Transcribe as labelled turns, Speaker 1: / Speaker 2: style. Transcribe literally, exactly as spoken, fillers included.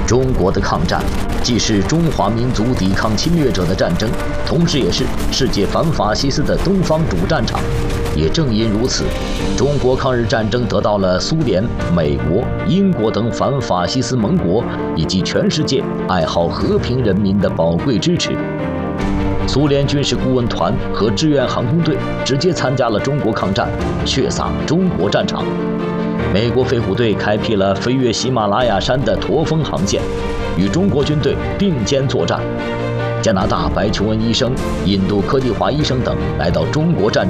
Speaker 1: 中国的抗战既是中华民族抵抗侵略者的战争，同时也是世界反法西斯的东方主战场。也正因如此，中国抗日战争得到了苏联、美国、英国等反法西斯盟国以及全世界爱好和平人民的宝贵支持。苏联军事顾问团和志愿航空队直接参加了中国抗战，血洒中国战场。美国飞虎队开辟了飞越喜马拉雅山的驼峰航线，与中国军队并肩作战。加拿大白求恩医生、印度科蒂华医生等来到中国战